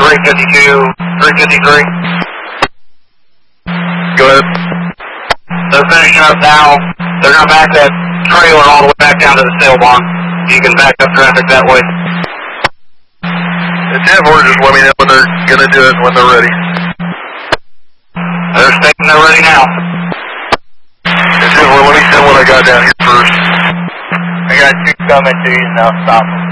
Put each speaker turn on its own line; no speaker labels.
352, 353.
Go ahead.
They're finishing up now. They're going to back that trailer all the way back down to the sale barn. You can back up traffic that way.
It's 10-4, just let me know when they're going to do it and when they're ready.
They're stating they're ready now.
It's 10-4, let me send what I got down here first.
I got 2 coming to you, and I'll stop them.